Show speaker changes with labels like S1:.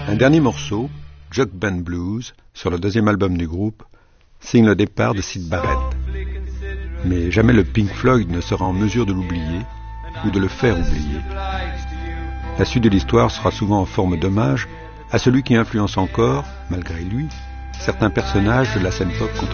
S1: Un dernier morceau, Jug Band Blues, sur le deuxième album du groupe, signe le départ de Syd Barrett. Mais jamais le Pink Floyd ne sera en mesure de l'oublier ou de le faire oublier. La suite de l'histoire sera souvent en forme d'hommage à celui qui influence encore, malgré lui, certains personnages de la scène pop contemporaine.